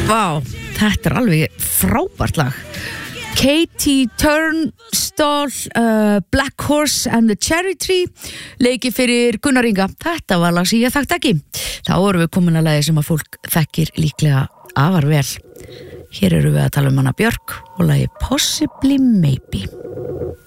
Vá, þetta alveg frábært lag. Katie Turnstall, Black Horse and the Cherry Tree, leiki fyrir Gunnar Inga. Þetta var lag sem ég þekkti ekki. Þá erum við komin að lagi sem að fólk þekkir líklega afar vel. Hér erum við að tala hana Björk og lagi Possibly Maybe.